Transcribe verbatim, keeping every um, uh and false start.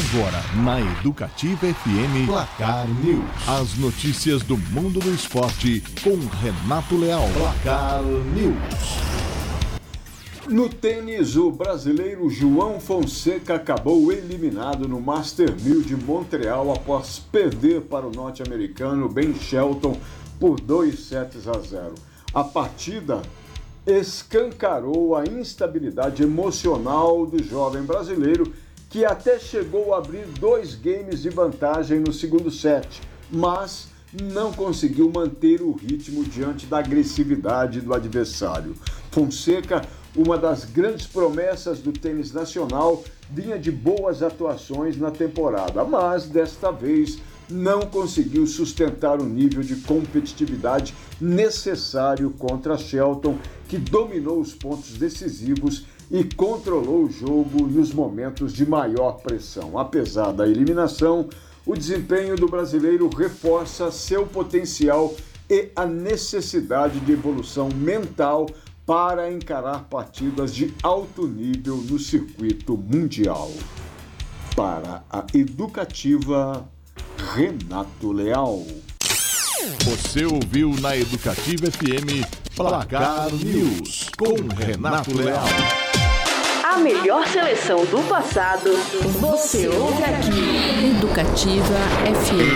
Agora, na Educativa F M, Placar News. As notícias do mundo do esporte com Renato Leal. Placar News. No tênis, o brasileiro João Fonseca acabou eliminado no Master mil de Montreal após perder para o norte-americano Ben Shelton por dois sets a zero. A partida escancarou a instabilidade emocional do jovem brasileiro, que até chegou a abrir dois games de vantagem no segundo set, mas não conseguiu manter o ritmo diante da agressividade do adversário. Fonseca, uma das grandes promessas do tênis nacional, vinha de boas atuações na temporada, mas desta vez não conseguiu sustentar o nível de competitividade necessário contra Shelton, que dominou os pontos decisivos e controlou o jogo nos momentos de maior pressão. Apesar da eliminação, o desempenho do brasileiro reforça seu potencial e a necessidade de evolução mental para encarar partidas de alto nível no circuito mundial. Para a Educativa, Renato Leal. Você ouviu na Educativa F M Placar News com Renato Leal. A melhor seleção do passado, você ouve aqui. Educativa F M.